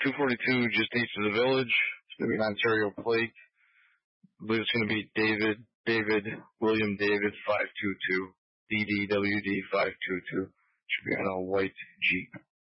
242 just east of the village. It's going to be an Ontario plate. I believe it's going to be William David 522, DDWD 522. Should be on a white Jeep.